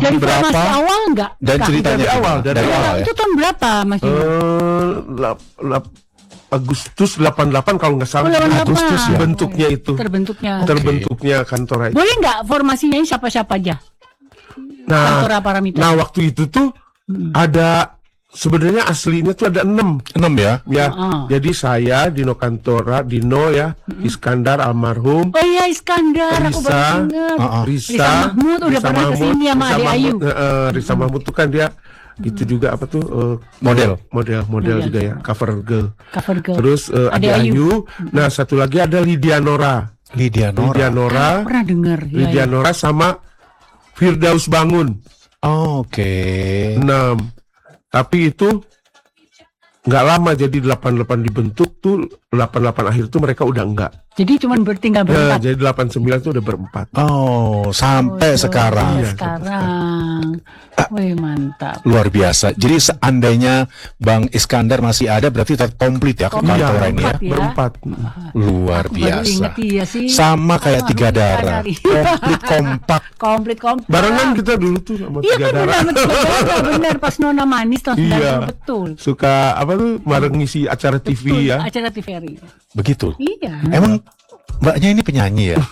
Dari berapa? formasi awal enggak? Dan ceritanya Dari awal, dari awal ya. Itu tahun berapa Mas Dino? Agustus 88 kalau nggak salah. 88. Agustus ya. Bentuknya itu. Terbentuknya Kantora itu. Boleh nggak formasinya siapa-siapa aja? Kantora Paramita. Nah waktu itu tuh ada sebenarnya aslinya tuh ada 6 ya. Ya, jadi saya, Dino Kantora, Dino ya, Iskandar almarhum. Oh iya Iskandar, aku baru ingat. Risa Mahmud udah pernah kesini sama Ade Ayu. Risa Mahmud tuh kan dia itu juga apa tuh model juga ya, cover girl. Terus Ade Ayu. Nah satu lagi ada Lydia Nora. Pernah dengar. Lydia Nora sama Firdaus Bangun. Oke. 6. Tapi itu nggak lama, jadi 88 dibentuk tuh 88 akhir tuh mereka udah enggak. Jadi cuma bertinggal berempat. Jadi 89 tuh udah berempat. Sampai sekarang. Sekarang. Wih mantap. Luar biasa. Jadi seandainya Bang Iskandar masih ada berarti komplit ya kantor ini ya. Berempat. Luar biasa. Sama kayak Tiga Darah. Komplit kompak. Barengan kita dulu tuh sama Tiga Darah. Benar pas Nona Manis tahun 90 betul. Suka apa tuh bareng ngisi acara TV ya. Acara TVRI. Begitu. Iya. Emang Mbaknya ini penyanyi ya?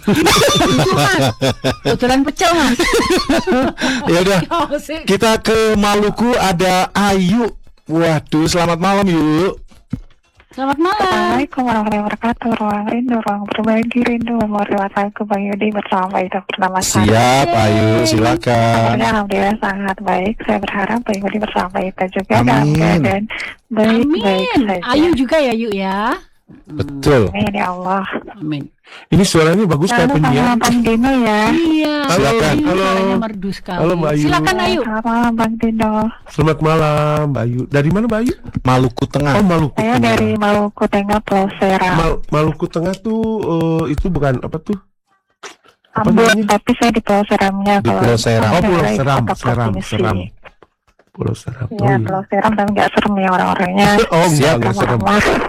Kebetulan pecel Mas. Ya udah. Kita ke Maluku, ada Ayu. Waduh, selamat malam yuk. Selamat malam. Assalamualaikum warahmatullahi wabarakatuh. Ruang rindu, ruang berbagi rindu. Memori watakku Bang Yudi bersama Ida bernama saya. Siap Ayu, silakan. Alhamdulillah sangat baik. Saya berharap Bang Yudi bersama Ida juga dalam Amin. keadaan baik-baik saja. Ayu juga ya Yuk ya. Betul. Amin ya Allah. Amin. Ini suaranya bagus kayak penyiar. Bang Dino ya. Iya. Silakan. Suaranya merdu sekali. Halo Mbak Ayu. Silakan Ayu. Selamat malam Bang Dino. Selamat malam Mbak Ayu. Dari mana Mbak Ayu? Maluku Tengah. Oh Maluku Saya Tengah. dari Maluku Tengah, Pulau Seram. Maluku Tengah tuh itu bukan apa tuh? Ambon, tapi saya di Pulau Seramnya. Di Pulau Seram. Oh Pulau Dari Seram, kota Seram. provinsi. Pulau Seram. Iya, Pulau Seram tapi nggak serem ya orang-orangnya. Oh enggak serem.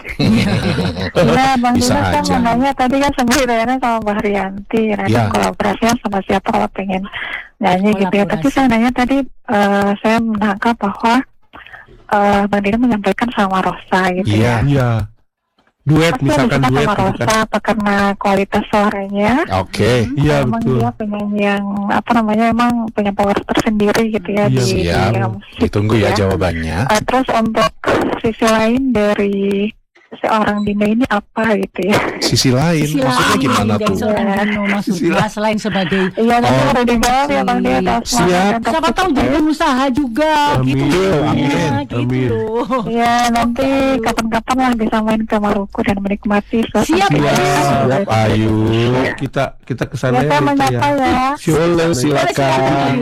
Iya, Bang Bisa Dino kan aja. mau nanya tadi kan sebenarnya sama Mbak Rianti, nanti Ya. kolaborasinya sama siapa kalau pengen nyanyi gitu ya. Tapi saya nanya tadi, saya menangkap bahwa Bang Dino menyampaikan sama Rosa gitu Iya. ya. Iya. Duet Pasti misalkan ada duet sama gitu Rosa kan. apa karena kualitas suaranya. Oke. Iya Emang betul. dia penyanyi yang apa namanya emang punya power tersendiri gitu ya Iya, di Siap. dunia musik Ditunggu ya gitu jawabannya. Terus untuk sisi lain dari seorang Dino ini apa gitu ya? Sisi lain, maksudnya gimana dari tuh? seorang Dino maksudnya selain sebagai Iya, nanti udah dijawab ya Bang Dino. Siap. siapa tahu jadi pengusaha juga Amin. gitu. Amin. Ya, gitu. Amin. Iya, nanti kapan-kapan lah bisa main ke Maluku dan menikmati Siap. Siap Ayu. Kita kesana Ya, saya ya. menyapa ya. Boleh, silakan.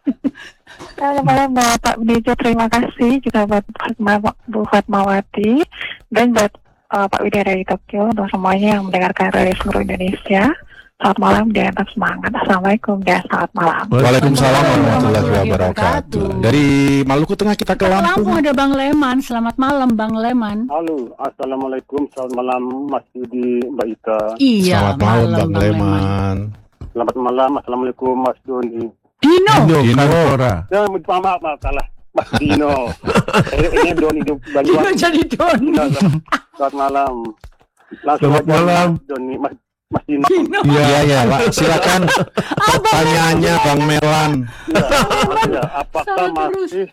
Selamat malam Pak DJ, terima kasih juga buat Bu Fatmawati dan buat Pak Widya dari Tokyo untuk semuanya yang mendengarkan dari seluruh Indonesia. Selamat malam dan tetap semangat. Assalamualaikum dan selamat malam. Waalaikumsalam warahmatullahi wabarakatuh. Dari Maluku Tengah kita ke Lampung Lampung. ada Bang Leman. Selamat malam Bang Leman. Halo, assalamualaikum, selamat malam Mas Yudi, Mbak Ita. Iya. Selamat malam Bang Leman. Selamat malam, assalamualaikum Mas Doni. Dino. Kantora. Ya, maaf salah, Mas Dino. Ini Doni di Dino Banyuwangi. jadi Doni. Selamat malam. Selamat malam. Doni, Mas Dino. Iya ya Pak, silakan pertanyaannya Bang Melan. Ya, apakah Salah terus. masih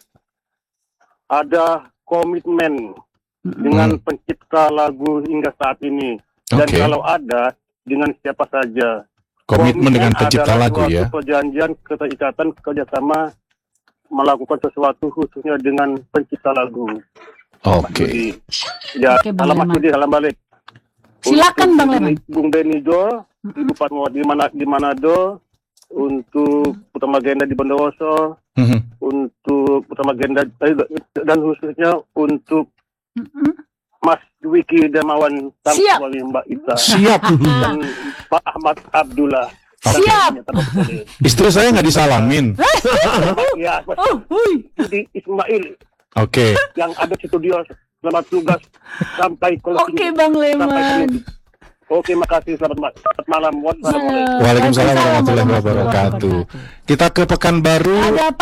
ada komitmen dengan pencipta lagu hingga saat ini? Dan Oke. kalau ada, dengan siapa saja? Komitmen dengan pencipta adalah lagu ya. suatu perjanjian keterikatan kerjasama melakukan sesuatu khususnya dengan pencipta lagu. Oke. Ya, Oke, Bang salam Mas Leman. Yudi, salam balik. Silakan, Untuk Bang Leman. Bung Benido, Ibu Fatma di Manado, untuk Utama Genda di Bondowoso, untuk Utama Genda dan khususnya untuk Mas Dwiki Damawan Siap. Tamswali Mbak Ita Siap. dan Pak Ahmad Abdullah. Siap. Istri saya nggak disalamin. Ya, Mas Oh, hui. Yudi Ismail Oke. yang ada di studio. Selamat tugas sampai Oke Bang Leman. Oke, makasih. Selamat malam. Wassalamualaikum. Waalaikumsalam warahmatullahi wabarakatuh. Kita ke Pekanbaru. Ada